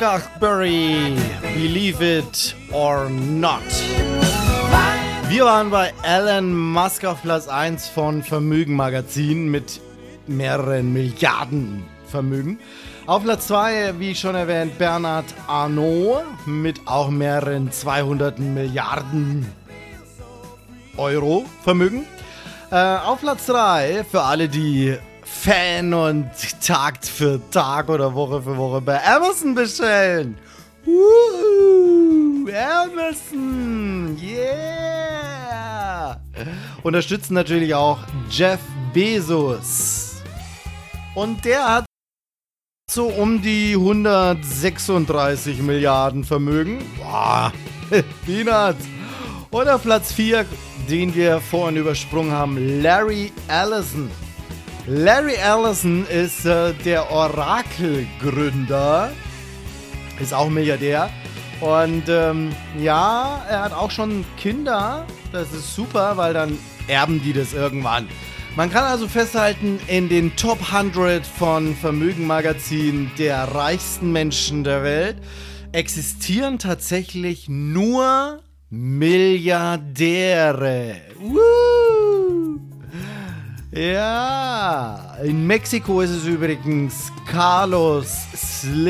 Shaftesbury, Believe It or Not. Wir waren bei Elon Musk auf Platz 1 von Vermögen Magazin mit mehreren Milliarden Vermögen. Auf Platz 2, wie schon erwähnt, Bernard Arnault mit auch mehreren 200 Milliarden Euro Vermögen. Auf Platz 3, für alle, die Fan und Tag für Tag oder Woche für Woche bei Amazon bestellen. Amazon, yeah! Unterstützen natürlich auch Jeff Bezos. Und der hat so um die 136 Milliarden Vermögen. Boah, Peanuts. Und auf Platz 4, den wir vorhin übersprungen haben, Larry Ellison. Larry Ellison ist der Oracle-Gründer, ist auch Milliardär. Und ja, er hat auch schon Kinder. Das ist super, weil dann erben die das irgendwann. Man kann also festhalten, in den Top 100 von Vermögen Magazin der reichsten Menschen der Welt existieren tatsächlich nur Milliardäre. Woo! Ja, in Mexiko ist es übrigens Carlos Slim.